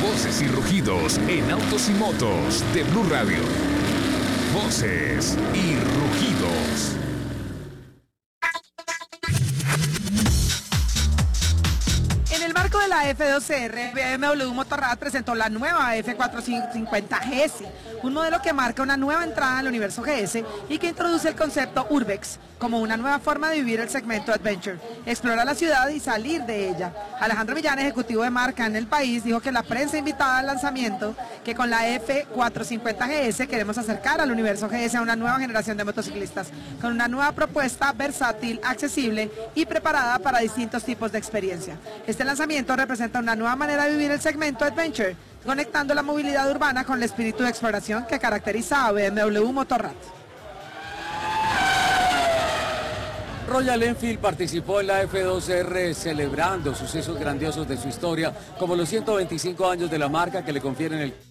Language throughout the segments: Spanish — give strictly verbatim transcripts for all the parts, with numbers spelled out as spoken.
Voces y rugidos en autos y motos de Blue Radio. Voces y rugidos. En el marco de la F dos R, B M W Motorrad presentó la nueva F cuatrocientos cincuenta G S, un modelo que marca una nueva entrada al universo G S y que introduce el concepto Urbex como una nueva forma de vivir el segmento Adventure, explorar la ciudad y salir de ella. Alejandro Millán, ejecutivo de marca en el país, dijo que la prensa invitada al lanzamiento, que con la F cuatrocientos cincuenta G S queremos acercar al universo G S a una nueva generación de motociclistas, con una nueva propuesta versátil, accesible y preparada para distintos tipos de experiencia. Este lanzamiento representa una nueva manera de vivir el segmento Adventure, conectando la movilidad urbana con el espíritu de exploración que caracteriza a B M W Motorrad. Royal Enfield participó en la F dos R celebrando sucesos grandiosos de su historia, como los ciento veinticinco años de la marca que le confieren el...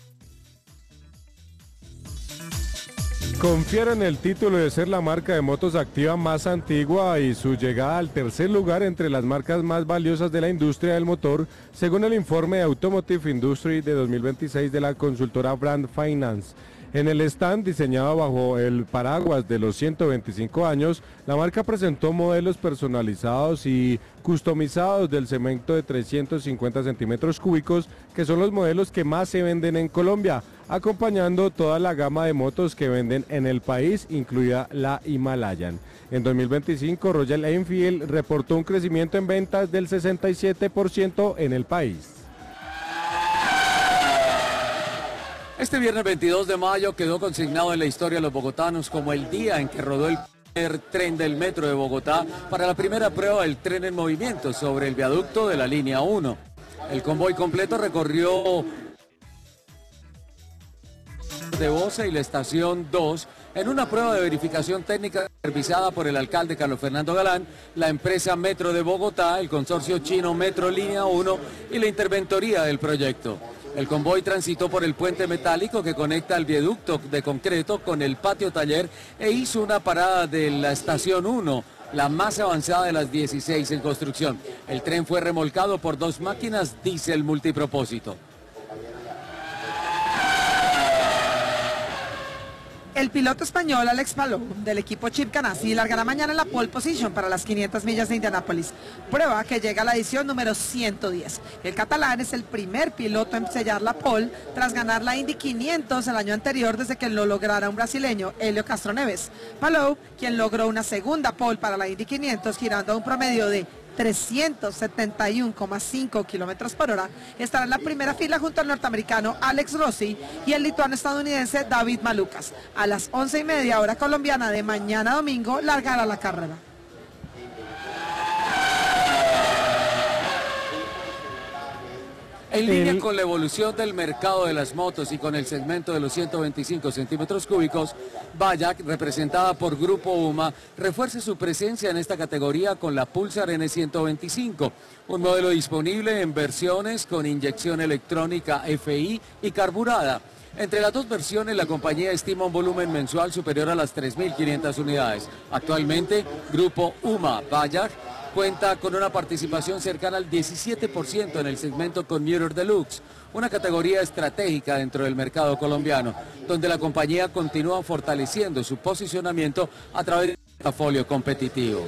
Confieren el título de ser la marca de motos activa más antigua y su llegada al tercer lugar entre las marcas más valiosas de la industria del motor, según el informe de Automotive Industry de dos mil veintiséis de la consultora Brand Finance. En el stand diseñado bajo el paraguas de los ciento veinticinco años, la marca presentó modelos personalizados y customizados del segmento de trescientos cincuenta centímetros cúbicos, que son los modelos que más se venden en Colombia, acompañando toda la gama de motos que venden en el país, incluida la Himalayan. En dos mil veinticinco, Royal Enfield reportó un crecimiento en ventas del sesenta y siete por ciento en el país. Este viernes veintidós de mayo quedó consignado en la historia de los bogotanos como el día en que rodó el primer tren del metro de Bogotá para la primera prueba del tren en movimiento sobre el viaducto de la línea uno. El convoy completo recorrió de Bosa y la estación dos en una prueba de verificación técnica supervisada por el alcalde Carlos Fernando Galán, la empresa Metro de Bogotá, el consorcio chino Metro Línea uno y la interventoría del proyecto. El convoy transitó por el puente metálico que conecta el viaducto de concreto con el patio taller e hizo una parada de la estación uno, la más avanzada de las dieciséis en construcción. El tren fue remolcado por dos máquinas diésel multipropósito. El piloto español Alex Palou del equipo Chip Ganassi largará mañana en la pole position para las quinientas millas de Indianápolis, prueba que llega a la edición número ciento diez. El catalán es el primer piloto en sellar la pole tras ganar la Indy quinientos el año anterior desde que lo lograra un brasileño, Helio Castro Neves. Palou, quien logró una segunda pole para la Indy quinientos girando a un promedio de trescientos setenta y uno coma cinco kilómetros por hora, estará en la primera fila junto al norteamericano Alex Rossi y el lituano-estadounidense David Malukas. A las once y media hora colombiana de mañana domingo largará la carrera. En línea con la evolución del mercado de las motos y con el segmento de los ciento veinticinco centímetros cúbicos, Bayak, representada por Grupo UMA, refuerza su presencia en esta categoría con la Pulsar N ciento veinticinco, un modelo disponible en versiones con inyección electrónica F I y carburada. Entre las dos versiones, la compañía estima un volumen mensual superior a las tres mil quinientas unidades. Actualmente, Grupo UMA Bayak cuenta con una participación cercana al diecisiete por ciento en el segmento Commuter Deluxe, una categoría estratégica dentro del mercado colombiano, donde la compañía continúa fortaleciendo su posicionamiento a través de un portafolio competitivo.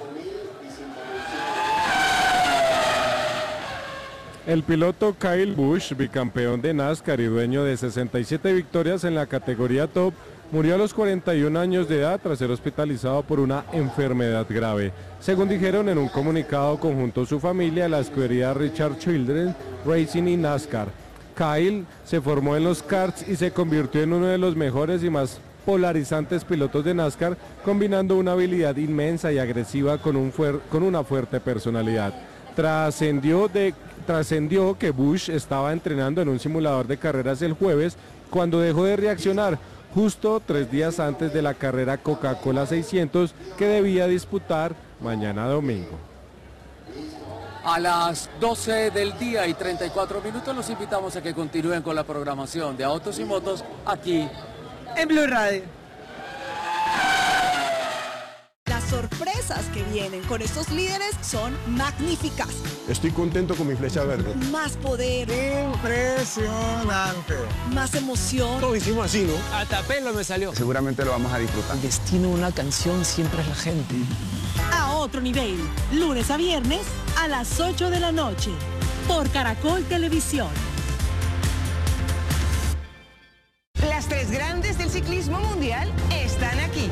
El piloto Kyle Busch, bicampeón de NASCAR y dueño de sesenta y siete victorias en la categoría Top, murió a los cuarenta y un años de edad tras ser hospitalizado por una enfermedad grave. Según dijeron en un comunicado conjunto su familia, la escudería Richard Children Racing y NASCAR. Kyle se formó en los karts y se convirtió en uno de los mejores y más polarizantes pilotos de NASCAR, combinando una habilidad inmensa y agresiva con, un fuer- con una fuerte personalidad. Trascendió de Trascendió que Busch estaba entrenando en un simulador de carreras el jueves cuando dejó de reaccionar, justo tres días antes de la carrera Coca-Cola seiscientos que debía disputar mañana domingo. A las doce del día y treinta y cuatro minutos los invitamos a que continúen con la programación de Autos y Motos aquí en Blue Radio. Las sorpresas que vienen con estos líderes son magníficas. Estoy contento con mi flecha verde. Más poder. Impresionante. Más emoción. Lo hicimos así, ¿no? Hasta pelo me salió. Seguramente lo vamos a disfrutar. El destino de una canción siempre es la gente. A otro nivel. Lunes a viernes a las ocho de la noche. Por Caracol Televisión. Las tres grandes del ciclismo mundial están aquí.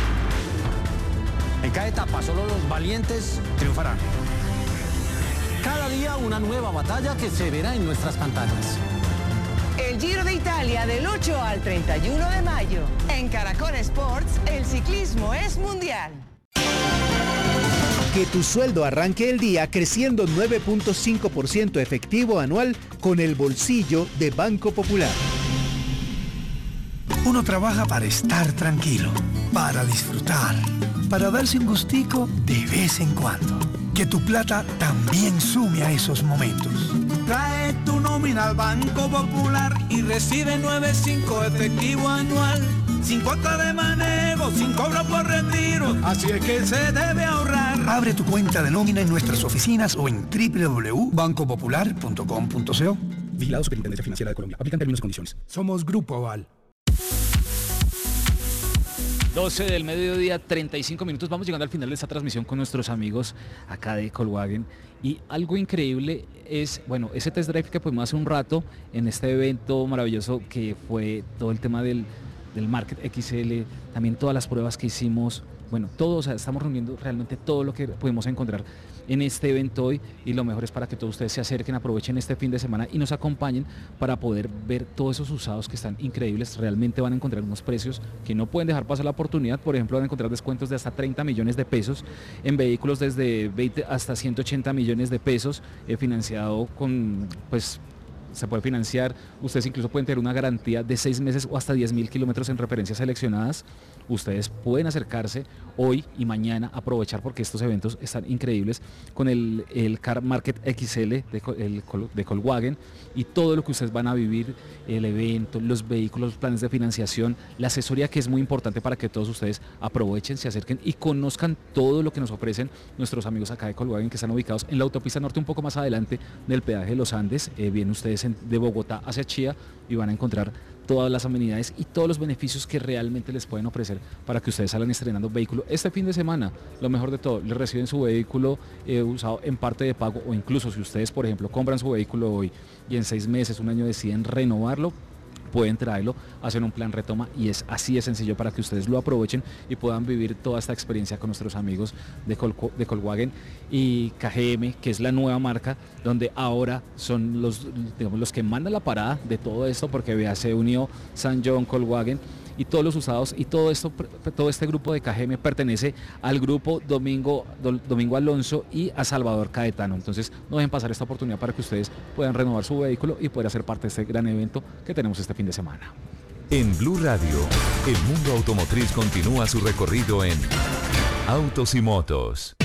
En cada etapa solo los valientes triunfarán. Cada día una nueva batalla que se verá en nuestras pantallas. El Giro de Italia del ocho al treinta y uno de mayo. En Caracol Sports, el ciclismo es mundial. Que tu sueldo arranque el día creciendo nueve punto cinco por ciento efectivo anual con el bolsillo de Banco Popular. Uno trabaja para estar tranquilo, para disfrutar, para darse un gustico de vez en cuando. Que tu plata también sume a esos momentos. Trae tu nómina al Banco Popular y recibe nueve punto cinco efectivo anual. Sin cuota de manejo, sin cobro por retiro. Así es que se debe ahorrar. Abre tu cuenta de nómina en nuestras oficinas o en doble u doble u doble u punto banco popular punto com punto co. Vigilado Superintendencia Financiera de Colombia. Aplican términos y condiciones. Somos Grupo Aval. doce del mediodía, treinta y cinco minutos. Vamos llegando al final de esta transmisión con nuestros amigos acá de Volkswagen. Y algo increíble es, bueno, ese test drive que pudimos hace un rato en este evento maravilloso que fue todo el tema del, del Market X L, también todas las pruebas que hicimos. Bueno, todo, o sea, estamos reuniendo realmente todo lo que pudimos encontrar en este evento hoy, y lo mejor es para que todos ustedes se acerquen, aprovechen este fin de semana y nos acompañen para poder ver todos esos usados que están increíbles. Realmente van a encontrar unos precios que no pueden dejar pasar la oportunidad. Por ejemplo, van a encontrar descuentos de hasta treinta millones de pesos en vehículos desde veinte hasta ciento ochenta millones de pesos, eh, financiado con, pues, se puede financiar. Ustedes incluso pueden tener una garantía de seis meses o hasta diez mil kilómetros en referencias seleccionadas. Ustedes pueden acercarse hoy y mañana, aprovechar porque estos eventos están increíbles con el, el Car Market X L de, el, de Volkswagen, y todo lo que ustedes van a vivir, el evento, los vehículos, los planes de financiación, la asesoría, que es muy importante para que todos ustedes aprovechen, se acerquen y conozcan todo lo que nos ofrecen nuestros amigos acá de Volkswagen, que están ubicados en la autopista norte, un poco más adelante del peaje de los Andes. Eh, vienen ustedes en, de Bogotá hacia Chía, y van a encontrar todas las amenidades y todos los beneficios que realmente les pueden ofrecer para que ustedes salgan estrenando vehículo este fin de semana. Lo mejor de todo, les reciben su vehículo eh, usado en parte de pago, o incluso si ustedes, por ejemplo, compran su vehículo hoy y en seis meses, un año deciden renovarlo, pueden traerlo, hacen un plan retoma, y es así de sencillo para que ustedes lo aprovechen y puedan vivir toda esta experiencia con nuestros amigos de, Col de Volkswagen y K G M, que es la nueva marca, donde ahora son los, digamos, los que mandan la parada de todo esto, porque vea, se unió San John Volkswagen y todos los usados, y todo esto, todo este grupo de K G M pertenece al grupo Domingo, Domingo Alonso y a Salvador Caetano. Entonces no dejen pasar esta oportunidad para que ustedes puedan renovar su vehículo y poder hacer parte de este gran evento que tenemos este fin de semana. En Blue Radio, el mundo automotriz continúa su recorrido en Autos y Motos.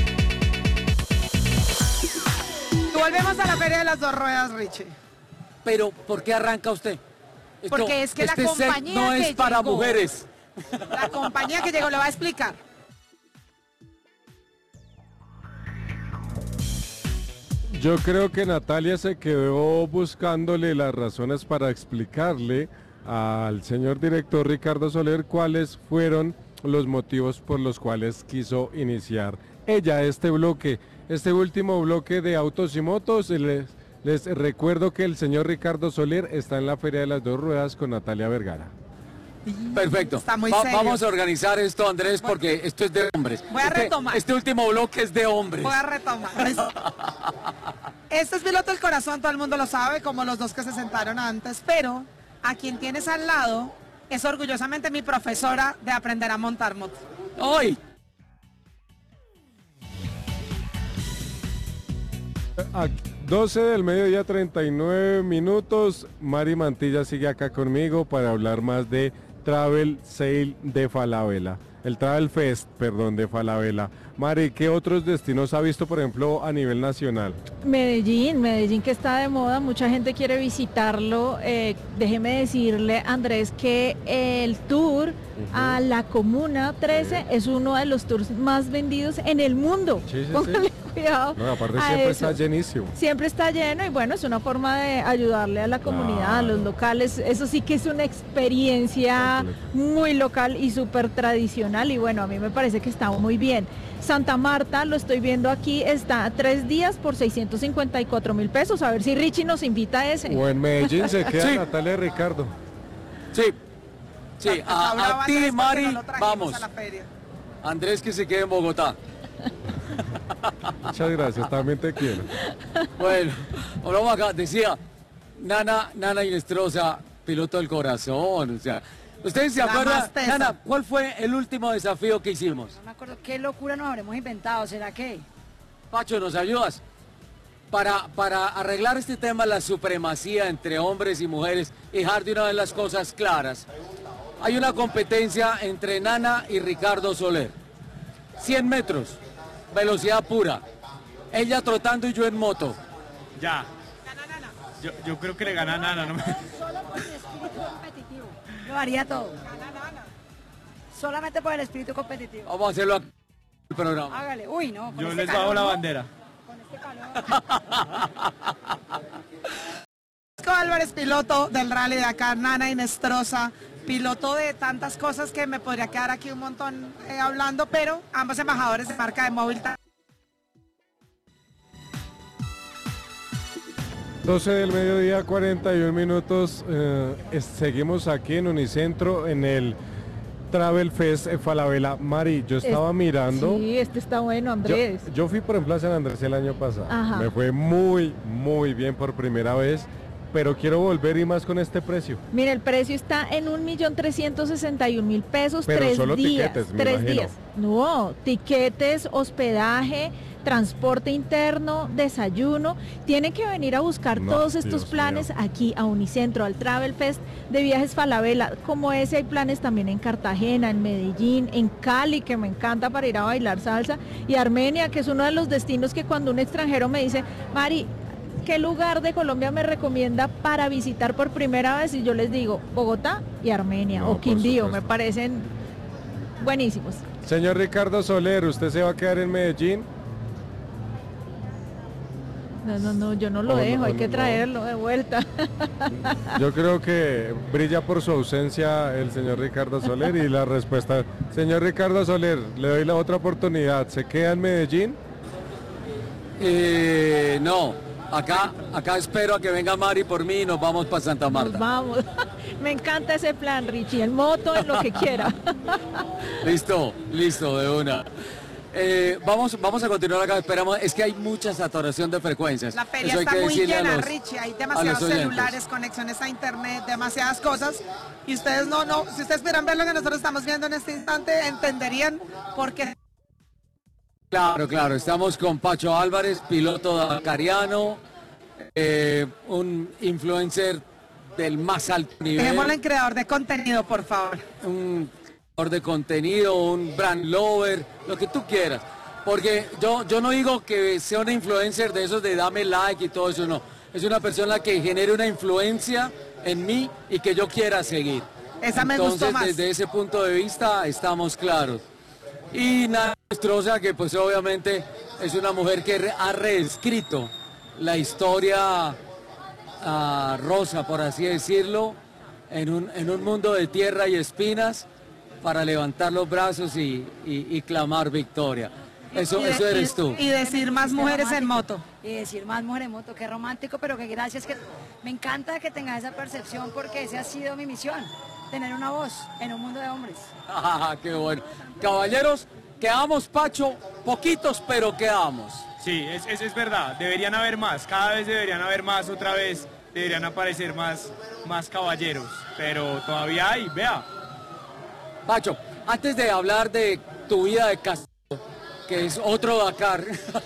Volvemos a la Feria de las Dos Ruedas, Richie. Pero, ¿por qué arranca usted? Esto, Porque es que este la compañía no es que para llegó, mujeres. La compañía que llegó, le va a explicar. Yo creo que Natalia se quedó buscándole las razones para explicarle al señor director Ricardo Soler cuáles fueron los motivos por los cuales quiso iniciar ella este bloque, este último bloque de Autos y Motos. Les, les recuerdo que el señor Ricardo Soler está en la Feria de las Dos Ruedas con Natalia Vergara. Perfecto. Está muy Va, serio. vamos a organizar esto, Andrés, porque esto es de hombres. Voy a este, retomar. Este último bloque es de hombres. Voy a retomar. Este es piloto del corazón, todo el mundo lo sabe, como los dos que se sentaron antes, pero a quien tienes al lado es orgullosamente mi profesora de aprender a montar moto. ¡Hoy! A doce del mediodía, treinta y nueve minutos. Mari Mantilla sigue acá conmigo para hablar más de Travel Sale de Falabella. el Travel Fest, perdón, de Falabella. Mari, ¿qué otros destinos ha visto, por ejemplo, a nivel nacional? Medellín, Medellín que está de moda, mucha gente quiere visitarlo. Eh, déjeme decirle, Andrés, que el tour uh-huh. a la Comuna trece sí. es uno de los tours más vendidos en el mundo. Sí, sí, Póngale sí. cuidado. No, aparte siempre eso. está llenísimo. Siempre está lleno y bueno, es una forma de ayudarle a la comunidad, claro. a los locales. Eso sí que es una experiencia Completo. muy local y súper tradicional y bueno, a mí me parece que está muy bien. Santa Marta, lo estoy viendo aquí, está tres días por seiscientos cincuenta y cuatro mil pesos. A ver si Richie nos invita a ese. O en Medellín se queda sí. Natalia y Ricardo. Sí, sí, a, a ti, Mari, no vamos. Andrés que se quede en Bogotá. Muchas gracias, también te quiero. Bueno, vamos acá, decía, Nana, Nana Inestrosa, piloto del corazón, o sea... ¿Ustedes se acuerdan, Nana, cuál fue el último desafío que hicimos? No me acuerdo qué locura nos habremos inventado, ¿será qué? Pacho, ¿nos ayudas? Para, para arreglar este tema, la supremacía entre hombres y mujeres, y dejar de una vez las cosas claras. Hay una competencia entre Nana y Ricardo Soler. cien metros, velocidad pura. Ella trotando y yo en moto. Ya. Yo, yo creo que le gana a Nana, ¿no? Lo haría todo. Solamente por el espíritu competitivo. Vamos a hacerlo aquí en el programa. Hágale. Uy, no. Yo este les calor, bajo la ¿no? bandera. Con este calor. Álvarez, piloto del Rally de Dakar, Nana Inestrosa, piloto de tantas cosas que me podría quedar aquí un montón eh, hablando, pero ambos embajadores de marca de móvil. doce del mediodía, cuarenta y un minutos. Eh, es, seguimos aquí en Unicentro, en el Travel Fest en Falabella. Mari, yo estaba es, mirando. Sí, este está bueno, Andrés. Yo, yo fui por ejemplo a San Andrés el año pasado. Ajá. Me fue muy, muy bien por primera vez. Pero quiero volver y más con este precio. Mira, el precio está en un millón trescientos sesenta y un mil pesos, pero tres solo días. Tiquetes, me tres imagino. días. No, tiquetes, hospedaje, transporte interno, desayuno. Tienen que venir a buscar No, todos estos Dios planes mío. aquí a Unicentro, al Travel Fest de Viajes Falabella. Como ese hay planes también en Cartagena, en Medellín, en Cali, que me encanta para ir a bailar salsa, y Armenia, que es uno de los destinos que cuando un extranjero me dice, Mari, ¿qué lugar de Colombia me recomienda para visitar por primera vez? Y yo les digo, Bogotá y Armenia, No, o Quindío, por me supuesto. parecen buenísimos. Señor Ricardo Soler, ¿usted se va a quedar en Medellín? No, no, no, yo no lo Oh, dejo, no, hay no, que no. traerlo de vuelta. Yo creo que brilla por su ausencia el señor Ricardo Soler y la respuesta, señor Ricardo Soler, le doy la otra oportunidad, ¿se queda en Medellín? Eh, no. Acá, acá espero a que venga Mari por mí y nos vamos para Santa Marta. Nos vamos. Me encanta ese plan, Richie, en moto, en lo que quiera. Listo, listo, de una. Eh, vamos, vamos a continuar acá, esperamos, es que hay mucha saturación de frecuencias. La feria Eso hay está que muy decirle a llena, los- Richie, hay a demasiados los oyentes. celulares, conexiones a internet, demasiadas cosas. Y ustedes no, no, si ustedes pudieran ver lo que nosotros estamos viendo en este instante, entenderían por qué. Claro, claro, estamos con Pacho Álvarez, piloto dakariano, eh, un influencer del más alto nivel. Dejémoslo en creador de contenido, por favor. Un creador de contenido, un brand lover, lo que tú quieras. Porque yo, yo no digo que sea una influencer de esos de dame like y todo eso, no. Es una persona que genere una influencia en mí y que yo quiera seguir. Esa me Entonces, gustó más. desde ese punto de vista estamos claros. Y Nana Inestrosa, que pues obviamente es una mujer que re- ha reescrito la historia ah, rosa, por así decirlo, en un, en un mundo de tierra y espinas para levantar los brazos y, y- y clamar victoria. Eso, Y de- eso eres y- tú. Y decir más Qué mujeres en romántico. moto. Y decir más mujeres en moto, qué romántico, pero que gracias, que me encanta que tengas esa percepción porque esa ha sido mi misión, tener una voz en un mundo de hombres. Ah, qué bueno. Caballeros, quedamos, Pacho, poquitos, pero quedamos. Sí, es, es, es verdad, deberían haber más, cada vez deberían haber más, otra vez deberían aparecer más, más caballeros, pero todavía hay, vea. Pacho, antes de hablar de tu vida de casado, que es otro Dakar,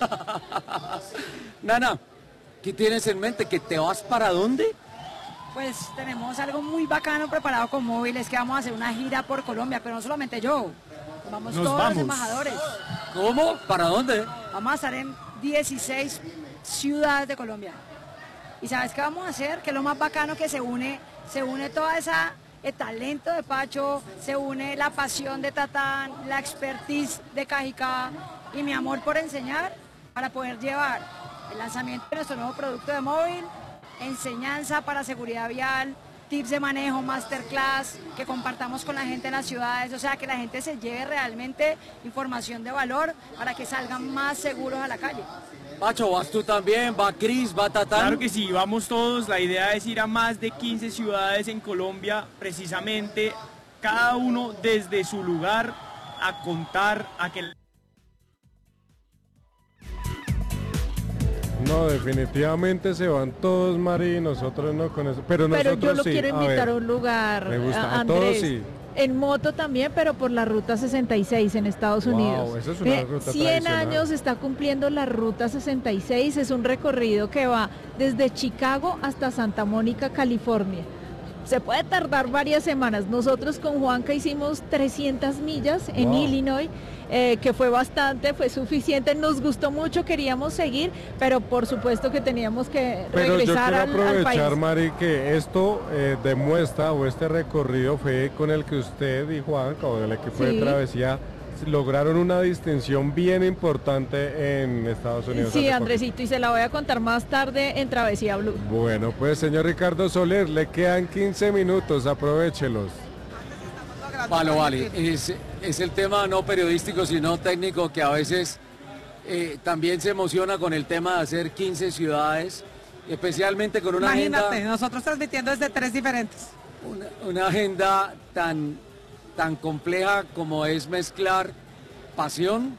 Nana, ¿qué tienes en mente? ¿Que te vas para dónde? Pues tenemos algo muy bacano preparado con móviles, que vamos a hacer una gira por Colombia, pero no solamente yo. Vamos Nos todos vamos. los embajadores. ¿Cómo? ¿Para dónde? Vamos a estar en dieciséis ciudades de Colombia. ¿Y sabes qué vamos a hacer? Que es lo más bacano, que se une, se une toda esa el talento de Pacho, se une la pasión de Tatán, la expertise de Cajicá y mi amor por enseñar para poder llevar el lanzamiento de nuestro nuevo producto de móvil, enseñanza para seguridad vial, tips de manejo, masterclass, que compartamos con la gente en las ciudades, o sea, que la gente se lleve realmente información de valor para que salgan más seguros a la calle. Pacho, ¿vas tú también? ¿Va Cris? ¿Va Tatán? Claro que sí, vamos todos. La idea es ir a más de quince ciudades en Colombia, precisamente cada uno desde su lugar a contar, a que... No, definitivamente se van todos, Mari, nosotros no con eso. Pero nosotros Pero yo lo sí. quiero A invitar ver, a un lugar, me gusta. a- A todos Andrés. sí. En moto también, pero por la Ruta sesenta y seis en Estados Wow, Unidos. esa es una Ve, ruta cien tradicional. años está cumpliendo la Ruta sesenta y seis, es un recorrido que va desde Chicago hasta Santa Mónica, California. Se puede tardar varias semanas. Nosotros con Juanca hicimos trescientas millas en Wow. Illinois, eh, que fue bastante, fue suficiente, nos gustó mucho, queríamos seguir, pero por supuesto que teníamos que Pero yo regresar quiero al, al aprovechar, país. Mari, que esto eh, demuestra, o este recorrido fue con el que usted y Juanca, o del equipo de Sí. travesía, lograron una distinción bien importante en Estados Unidos. Sí, hace poco. Andresito, y se la voy a contar más tarde en Travesía Blue. Bueno, pues señor Ricardo Soler, le quedan quince minutos, aprovéchelos. Vale, vale. Es, es el tema no periodístico, sino técnico, que a veces eh, también se emociona con el tema de hacer quince ciudades, especialmente con una Imagínate, agenda, nosotros transmitiendo desde tres diferentes. una, una agenda tan, tan compleja como es mezclar pasión,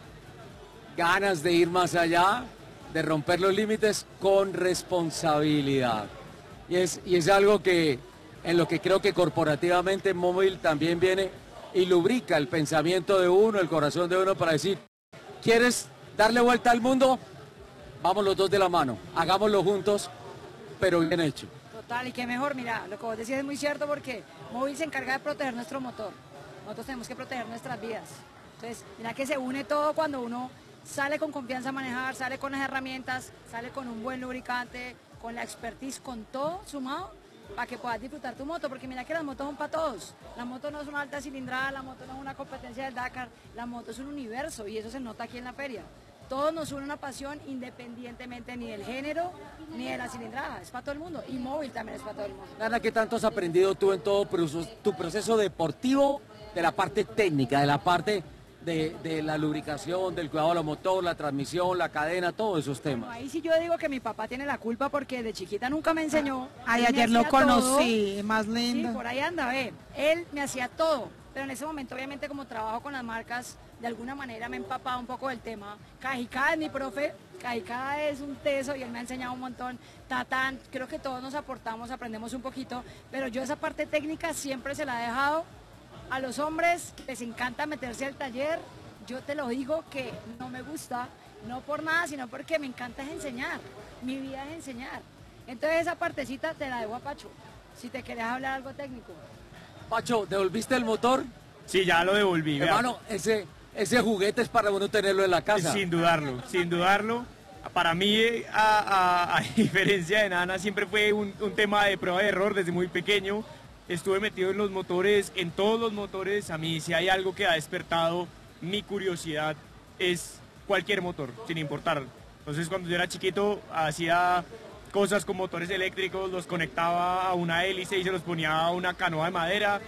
ganas de ir más allá, de romper los límites con responsabilidad. Y es, y es algo que en lo que creo que corporativamente Móvil también viene y lubrica el pensamiento de uno, el corazón de uno para decir, ¿quieres darle vuelta al mundo? Vamos los dos de la mano, hagámoslo juntos, pero bien hecho. Total, y qué mejor, mira, lo que vos decís es muy cierto porque Móvil se encarga de proteger nuestro motor. Nosotros tenemos que proteger nuestras vidas. Entonces, mira que se une todo cuando uno sale con confianza a manejar, sale con las herramientas, sale con un buen lubricante, con la expertise, con todo sumado para que puedas disfrutar tu moto, porque mira que las motos son para todos. La moto no es una alta cilindrada, la moto no es una competencia del Dakar, la moto es un universo y eso se nota aquí en la feria. Todos nos une una pasión independientemente ni del género ni de la cilindrada, es para todo el mundo y Móvil también es para todo el mundo. Nana, ¿qué tanto has aprendido tú en todo proceso- tu proceso deportivo, de la parte técnica, de la parte de, de la lubricación, del cuidado del motor, la transmisión, la cadena, todos esos temas? Ahí sí yo digo que mi papá tiene la culpa porque de chiquita nunca me enseñó. Ay, Él me ayer lo hacía todo. conocí, más lindo. Sí, por ahí anda, ve. Él me hacía todo, pero en ese momento obviamente como trabajo con las marcas, de alguna manera me he empapado un poco del tema. Cajicá es mi profe, Cajicá es un teso y él me ha enseñado un montón. Tatán, creo que todos nos aportamos, aprendemos un poquito, pero yo esa parte técnica siempre se la he dejado a los hombres que les encanta meterse al taller. Yo te lo digo que no me gusta, no por nada, sino porque me encanta es enseñar. Mi vida es enseñar. Entonces esa partecita te la dejo a Pacho, si te querés hablar algo técnico. Pacho, ¿devolviste el motor? Sí, ya lo devolví. vea. Hermano, ese, ese juguete es para uno tenerlo en la casa. Sin dudarlo, sin dudarlo. Para mí, eh, a, a- a diferencia de Nana, siempre fue un, un tema de prueba y error desde muy pequeño. Estuve metido en los motores, en todos los motores. A mí si hay algo que ha despertado mi curiosidad es cualquier motor, sin importar. Entonces cuando yo era chiquito hacía cosas con motores eléctricos, los conectaba a una hélice y se los ponía a una canoa de madera.